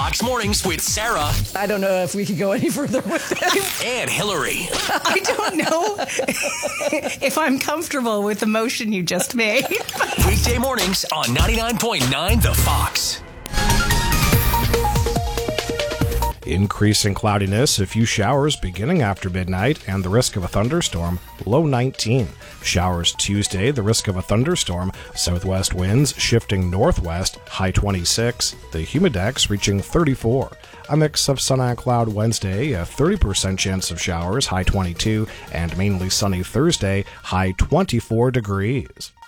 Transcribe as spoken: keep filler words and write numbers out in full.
Fox Mornings with Sarah I don't know if we could go any further with this. and Hillary. I don't know if I'm comfortable with the motion you just made. Weekday mornings on ninety-nine point nine The Fox. Increasing cloudiness, a few showers beginning after midnight, and the risk of a thunderstorm, low nineteen. Showers Tuesday, the risk of a thunderstorm, southwest winds shifting northwest, high twenty-six. The humidex reaching thirty-four. A mix of sun and cloud Wednesday, a thirty percent chance of showers, high twenty-two, and mainly sunny Thursday, high twenty-four degrees.